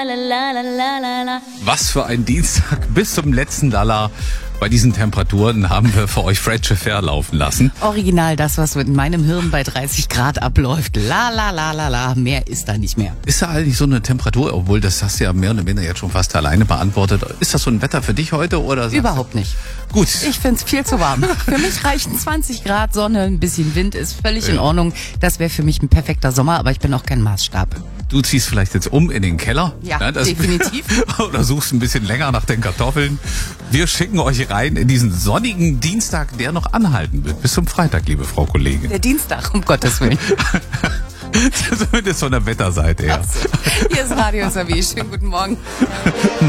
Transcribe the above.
Was für ein Dienstag bis zum letzten Lala. Bei diesen Temperaturen haben wir für euch Fred Fair laufen lassen. Original das, was in meinem Hirn bei 30 Grad abläuft. La, mehr ist da nicht mehr. Ist da eigentlich so eine Temperatur, obwohl das hast du ja mehr oder weniger jetzt schon fast alleine beantwortet. Ist das so ein Wetter für dich heute? Oder Überhaupt nicht. Gut. Ich find's viel zu warm. Für mich reichen 20 Grad Sonne, ein bisschen Wind ist völlig in Ordnung. Das wäre für mich ein perfekter Sommer, aber ich bin auch kein Maßstab. Du ziehst vielleicht jetzt um in den Keller. Ja, definitiv. Oder suchst ein bisschen länger nach den Kartoffeln. Wir schicken euch rein in diesen sonnigen Dienstag, der noch anhalten wird. Bis zum Freitag, liebe Frau Kollegin. Der Dienstag, um Gottes Willen. Zumindest von der Wetterseite her. Hier ist Radio SAW. Schönen guten Morgen.